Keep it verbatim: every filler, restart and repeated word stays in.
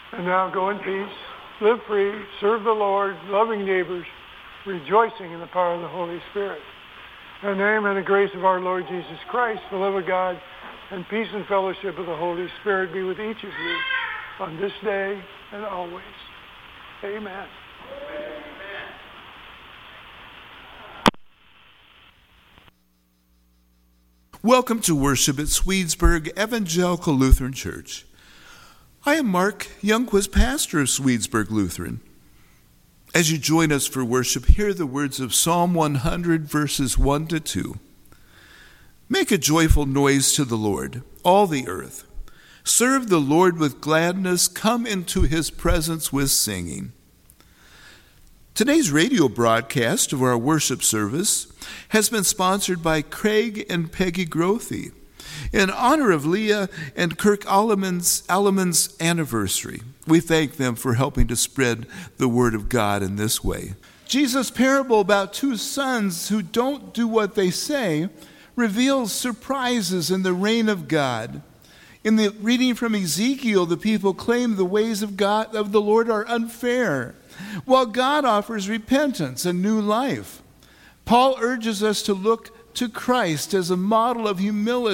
And now go in peace, live free, serve the Lord, loving neighbors, rejoicing in the power of the Holy Spirit. In the name and the grace of our Lord Jesus Christ, the love of God, and peace and fellowship of the Holy Spirit be with each of you on this day and always. Amen. Welcome to worship at Swedesburg Evangelical Lutheran Church. I am Mark Youngquist, pastor of Swedesburg Lutheran. As you join us for worship, hear the words of Psalm one hundred, verses one to two. Make a joyful noise to the Lord, all the earth. Serve the Lord with gladness. Come into his presence with singing. Today's radio broadcast of our worship service has been sponsored by Craig and Peggy Grothe in honor of Leah and Kirk Alleman's, Alleman's anniversary. We thank them for helping to spread the word of God in this way. Jesus' parable about two sons who don't do what they say reveals surprises in the reign of God. In the reading from Ezekiel, the people claim the ways of God of the Lord are unfair, while God offers repentance and new life. Paul urges us to look to Christ as a model of humility